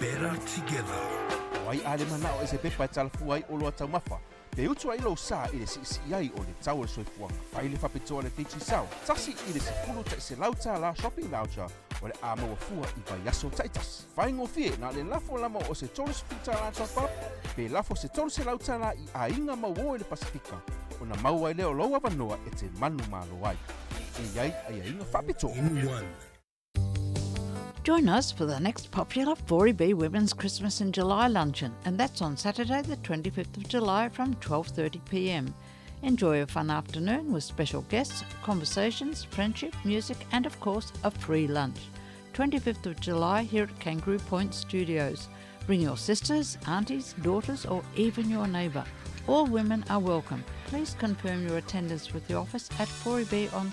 better together. Wai ale manao e se pepa e talafua ai olo atau mafa. Pe utu ai lo sa i le si ai o le tau le soifuanga. Fai le whapetoa le teiti sau. Tasi i le se pulu ta i se lauta la shopping voucher o le ama wa fua i vai aso taitas. Fai ngofie na le lafo lama o se tolu se futa la top pe lafo se tolu se lauta la i a inga mau le Pasifika. O na mau ai leo loa vanoa e te manu malo ai. E iai ai inga whapetoa. In one. Join us for the next popular 4EB Women's Christmas in July luncheon, and that's on Saturday the 25th of July from 12:30pm. Enjoy a fun afternoon with special guests, conversations, friendship, music and of course a free lunch. 25th of July here at Kangaroo Point Studios. Bring your sisters, aunties, daughters or even your neighbour. All women are welcome. Please confirm your attendance with the office at 4EB on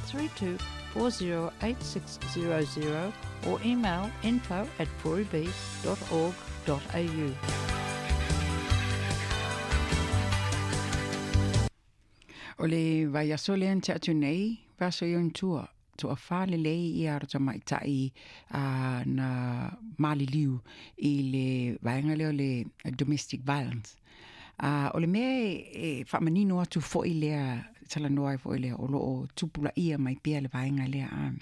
32408600 or email info@4eb.org.au. O le vai aso le anta atu nei, vaso i on tua whale lei i arata maitai na maliliu i le vaenga leo le domestic violence. O le mea e whamanino atu fo i lea talanoa fo i lea o loo tupula ia mai pia le vaenga lea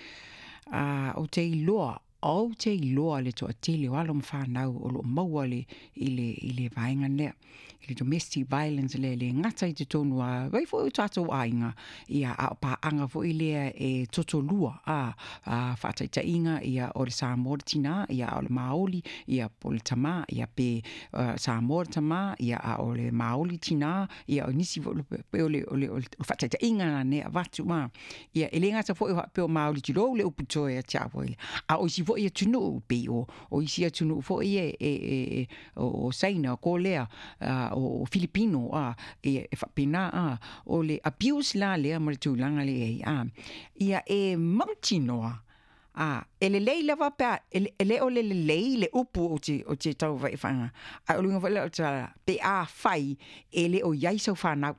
o te iloa au te iloa le toa tele o alo mwhanau o loo maua le i le vaenga lea i le domestic violence le ngata i te tonua wai fo i tatou ainga ia a paanga fo i lea e totolua whaataita inga ia o le Samoa tina ia o le Maoli ia po le tama ia pe Samoa tama ia o le Maoli tina ia o nisi o le whaataita inga na nea watu ma ia e le ngata fo i pe o Maoli tiro le uputoe a tia fo a o si fo i tunu pe o isi tunu fo i o saina ko lea o Filipino e whapena o le abuse la lea maritulanga le ia e mautinoa ele lei lava pa ele o le lei le upu o te tau vai whanga a o lunga wala o ta pe fai ele o iai sau whanau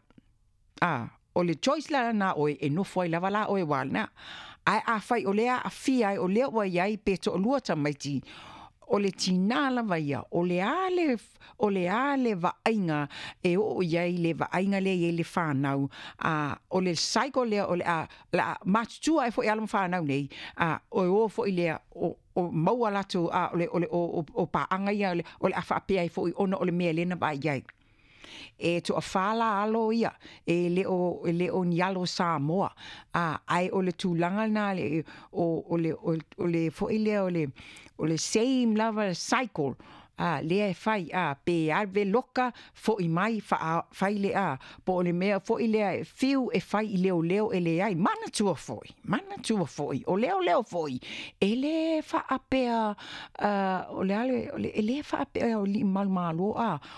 o le choice la na o e no foi lava la o e walna a fai o lea a fia o lea wa iai pe to lua tamaiti o le tina lava ia o le ale va ainga e o iai le va ainga le ia le whanau o le saiko lea o le la matua e fo i alam whanau nei o fo i lea o maua latu o paanga ia o le awha apea e fo i ono o le mea lena va iai e to a fala alo ia e le o ni alo Samoa ai o le tulanga na le o le fo ile o le same level cycle le fai pe ave loka fo i mai fai le po le mea fo ile fiu e fai leo ele ai mana tua foi o leo foi ele fa apea o le fa apea o li malmalo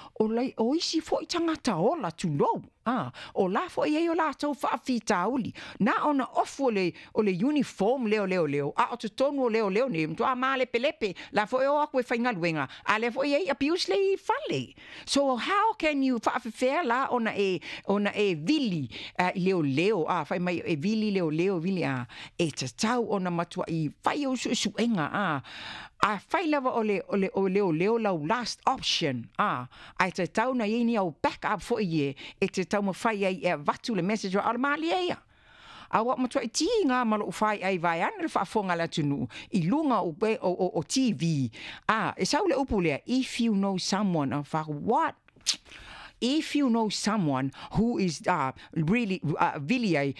o isi fo i tangata ola tu lo o la fo i o la tau fa fita uli na ona ofu o le uniform leo o te tonu leo ni mtu male pelepe la fo o akwe fainga luenga ale fo i abuse le fale so how can you fa fair la ona e vili leo fa mai e vili leo vili e te tau ona matua i fai o su enga fai lava o leo lau last option ai te tau na yeni au back up fo i e te tau ma fai ai vatu le message o mali ia awa matua i ti ngā malo fai ai vai ana le whaafonga la tunu i lunga o TV e sau le upu lea if you know someone what if you know someone who is really really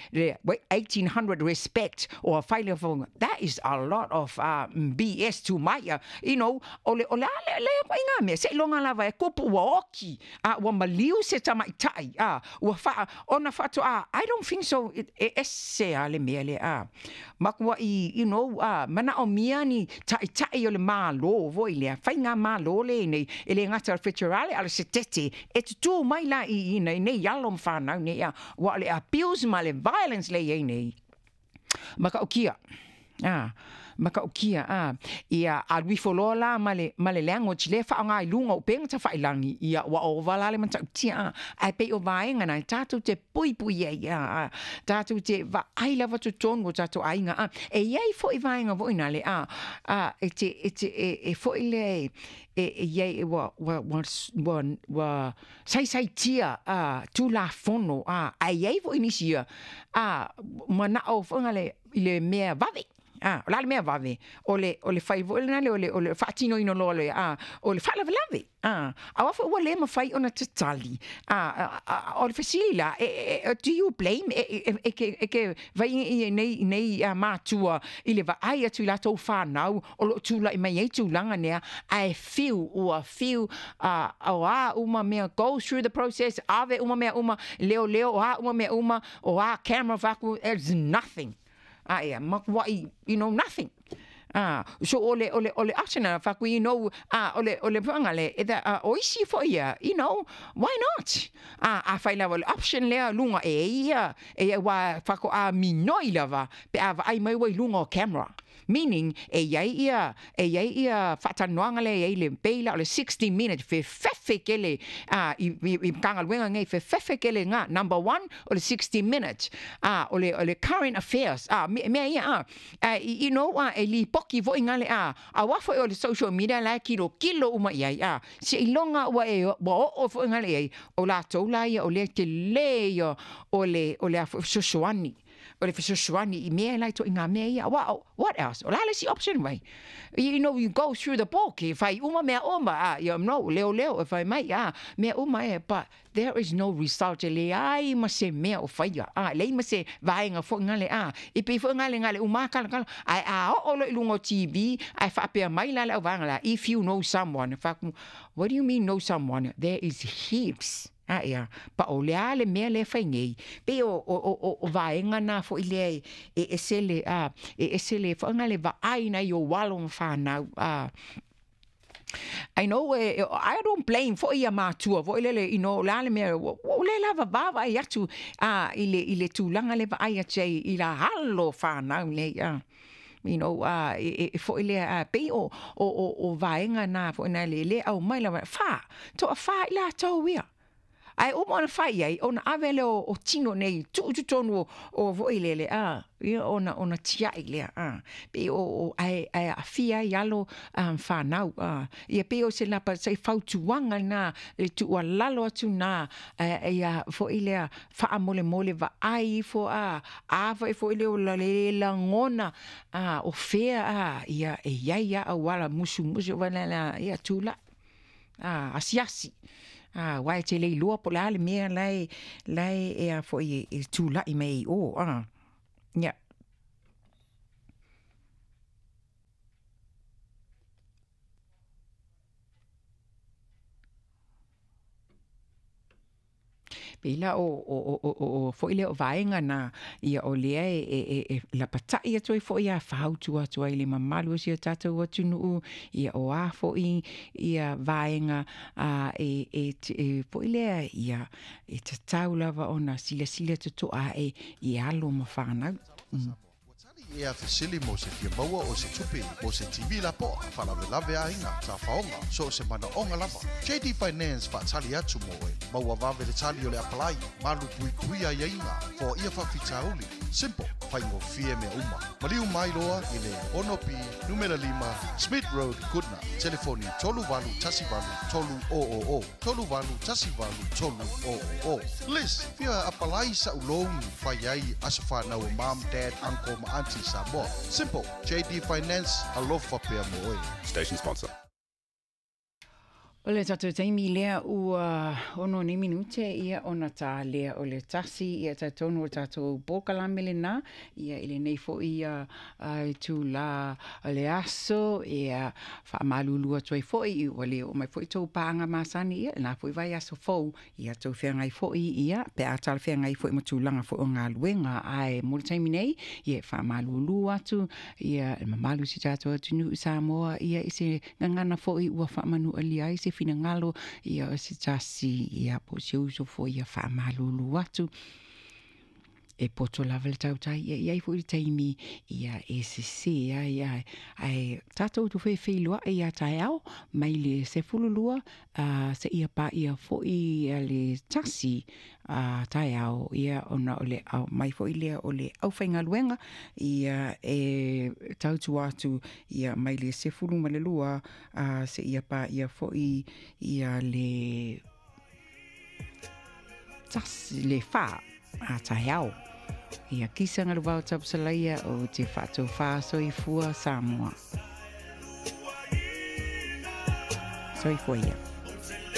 1800 respect or failure for that is a lot of BS to my you know ole inga me se longa lava e kopu wa oki wa maliu se tamai tai wa fa ona fatu I don't think so se ale mele makwa I you know mana o miani tai ole malo voile fa inga malo le nei ele ngata feturale al setete tu mai la I nei yalom whanau nei wa le abuse ma le violence le nei maka o kia maka o kia ia alwi folola male leango chile fa nga ilunga o penga ta fa ilangi ia wa o valale man tia ai pe o vaenga na tatu te pui ia tatu te va ai lava tu tongo tatu ainga e iai fo i vaenga vo inale e fo ile iai wa sai tia tu la fono ai iai vo inisia mana o fongale ile mea vave la mea vave ole fai vo nale ole fatino ino lole ole fa lave awa fo ole ma fai ona tatali ole fasila do you blame ke vai nei matua ile va ai tu la to fa now o tu la mai tu langa ne I feel uma mea go through the process ave uma mea leo uma mea o camera vacu there's nothing makwai, nothing. So ole asana faku ole pangale oisi for ya why not I level option le lunga e wa faku minoi lava pe ai mai wai lunga camera meaning ia fatanoanga le le pela ole 60 minutes fe fefe kele I kangal wenga ngai fe fefe kele nga number 1 ole 60 minutes ole current affairs me ia eli poki vo ingale wafo ole social media la kilo uma ia se ilonga wa o fo ingale o la tola ia ole te le ole sosoani ole sosoani I me like to inga me ia what else ola le si option way you go through the book if I uma me leo if I may me but there is no result le ai ma se me o faia le ma se vainga fo ngale I pe fo ngale uma kala ai o lo lungo TV ai fa pe mai la vanga if you know someone what do you mean know someone there is heaps pa o le me le faingai pe o vaenga na fo ile esele fo ngale va ai na yo walo fa na I know I don't blame for ia matua vo ile la le me le lava bava ia tu ile tu langa le va ai che ila hallo fa na le fo ile pe o vaenga na fo na le au mai la fa to fa ila to wia ai ona fai ai ona avele o tino nei tu tonu o voilele ona tia ile pe o ai afia yalo fa nau ia pe o se la pa se fautuanga na le tu lalo atu na ia fo ile fa mole va ai fo fo ile o la ngona o fea ia ia wala musu wala ia tula asiasi wai te le lua po le mea lai fo I tu la I mei ya Pela o fo ile o vaenga na ia o le la patai atu fo ia fautu atu ile mamalu sia tatu atu no ia o fo ia vaenga fo ile ia tatau lava ona sila tu ia lo mafana ia fesili mo se fia maua o se tupi mo se TV la po lave ainga sa faonga so se mana onga lava JD Finance fa tali atu mo maua vave le tali o le apply malu pui ai inga for ia fa fitauli simple faingo fie me uma maliu mai loa ile onopi numero 5 Smith Road Goodna telefoni tolu valu tolu list fia apply sa ulong fa yai asfa na mom dad uncle ma auntie Samoa. Simple. JD Finance, alofa pea moe. Station sponsor. Ole tatu taimi lea ono ni minute ia ona ta lea ole tasi ia ta tonu o tatu bokalamele na ia ile nei fo ia tu la le aso ia fa malulu atu fo I ole o mai fo to panga masani ia na fo vai aso fo ia to fenga fo ia pe atal fenga fo mo tu langa fo nga luenga ai mo taimi nei ia fa malulu atu ia malu si tatu atu nu Samoa ia ise ngana fo I wa fa manu ali ai se fina ngalo ia se tasi ia po se uso fo ia fa malulu atu e poto lava le tautai ia i fo i taimi ia e se ia ai tatou tu fe lua ia tai au mai le se fululua se ia pa ia fo i le tasi tai au ia ona ole au mai fo i le ole au whainga luenga ia e tautu atu ia mai le se fulu ma le lua se ia pa ia fo i ia le tasi le wha tai au ia kisa ngā wau tapusalaia o te whātou whāsoifua Samoa. Soifua ia.